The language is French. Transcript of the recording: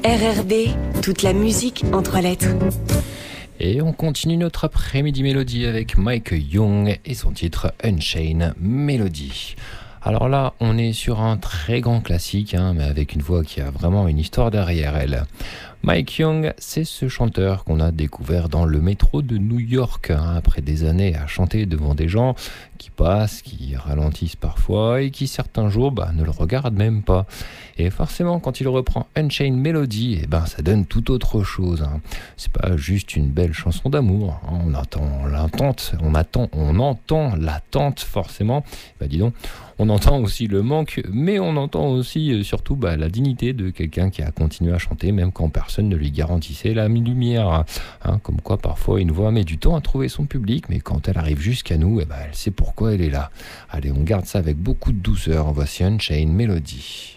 RRD, toute la musique en 3 lettres. Et on continue notre après-midi mélodie avec Mike Young et son titre Unchained Melody. Alors là, on est sur un très grand classique, mais avec une voix qui a vraiment une histoire derrière elle. Mike Young, c'est ce chanteur qu'on a découvert dans le métro de New York, après des années à chanter devant des gens qui passent, qui ralentissent parfois et qui certains jours ne le regardent même pas. Et forcément, quand il reprend Unchained Melody, ça donne tout autre chose. C'est pas juste une belle chanson d'amour. On entend l'attente forcément. Dis donc, on entend aussi le manque, mais on entend aussi surtout la dignité de quelqu'un qui a continué à chanter même quand personne ne lui garantissait la lumière. Comme quoi parfois une voix met du temps à trouver son public, mais quand elle arrive jusqu'à nous, elle sait pourquoi elle est là. Allez, on garde ça avec beaucoup de douceur. Voici Unchained Melody.